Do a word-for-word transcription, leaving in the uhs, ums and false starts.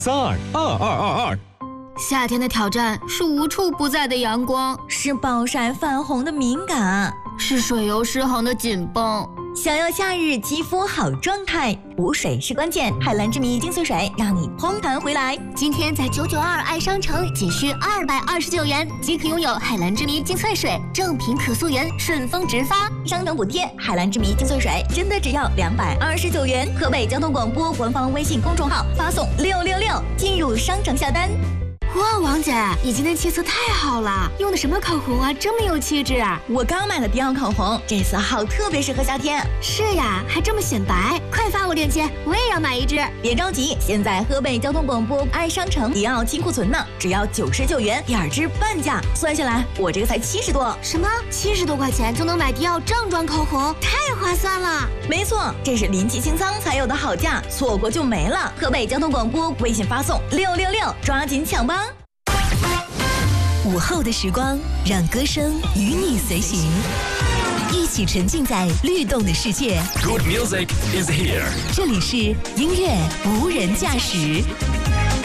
三二二二二二。 夏天的挑战是无处不在的阳光， 是暴晒泛红的敏感， 是水油失衡的紧绷。 想要夏日肌肤好状态，补水是关键。海蓝之谜精粹水让你嘭弹回来。 今天在九九二爱商城仅需二百二十九元即可拥有海蓝之谜精粹水，正品可溯源，顺丰直发， 商城补贴。海蓝之谜精粹水真的只要两百二十九元。河北交通广播官方微信公众号发送六六六进入商城下单。 哇，王姐，你今天气色太好了，用的什么口红啊，这么有气质啊！ 我刚买了迪奥口红，这色号特别适合夏天。 是呀，还这么显白，快发我链接，我也要买一支。 别着急，现在河北交通广播爱商城迪奥清库存呢，只要九十九元，第二支半价，算下来我这个才七十多。 什么？七十多块钱就能买迪奥正装口红，太划算了！ 没错，这是临期清仓才有的好价，错过就没了。河北交通广播微信发送六六六，抓紧抢吧！ 午后的时光，让歌声与你随行，一起沉浸在律动的世界。 Good music is here。 这里是音乐无人驾驶。